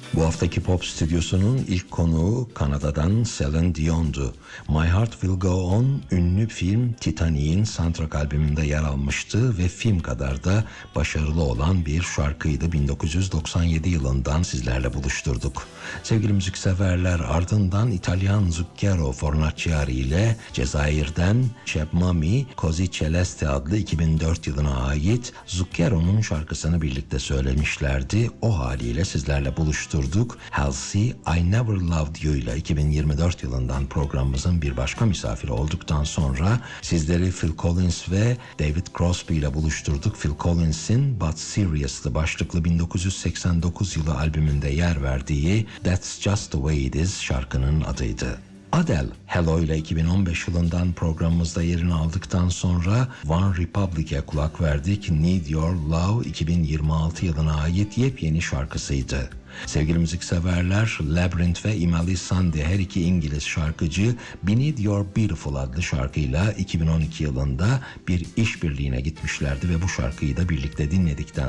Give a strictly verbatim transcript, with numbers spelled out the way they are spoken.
Bu haftaki Pop Stüdyosu'nun ilk konuğu Kanada'dan Celine Dion'du. My Heart Will Go On ünlü film Titanic'in soundtrack albümünde yer almıştı ve film kadar da başarılı olan bir şarkıydı. bin dokuz yüz doksan yedi yılından sizlerle buluşturduk. Sevgili müzikseverler, ardından İtalyan Zucchero Fornaciari ile Cezayir'den Cheb Mami Così Celeste adlı iki bin dört yılına ait Zucchero'nun şarkısını birlikte söylemişlerdi. O haliyle sizlerle buluşturduk. Halsey, I Never Loved You ile iki bin yirmi dört yılından programımızın bir başka misafiri olduktan sonra sizleri Phil Collins ve David Crosby ile buluşturduk. Phil Collins'in But Seriously başlıklı bin dokuz yüz seksen dokuz yılı albümünde yer verdiği That's Just The Way It Is şarkının adıydı. Adele, Hello ile iki bin on beş yılından programımızda yerini aldıktan sonra One Republic'e kulak verdik. Need Your Love iki bin yirmi altı yılına ait yepyeni şarkısıydı. Sevgili müzikseverler, Labyrinth ve Emily Sandé her iki İngiliz şarkıcı Be Need Your Beautiful adlı şarkıyla iki bin on iki yılında bir işbirliğine gitmişlerdi ve bu şarkıyı da birlikte dinledikten